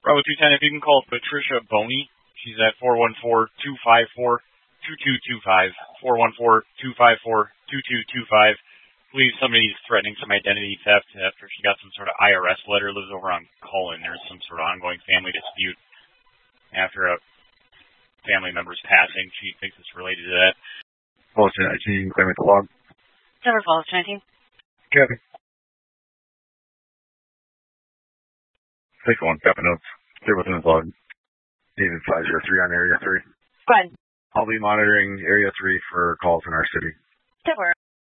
Bravo 210, if you can call Patricia Boney. She's at 414-254-2225. 414-254-2225. Believe somebody's threatening some identity theft after she got some sort of IRS letter. Lives over on Cullen. There's some sort of ongoing family dispute after a family member's passing. She thinks it's related to that. Policy 19, claimant the log. Cover Policy 19. Copy. Take one, copy notes. Stay within the log. David 503 on Area 3. Go ahead. I'll be monitoring Area 3 for calls in our city. Cover.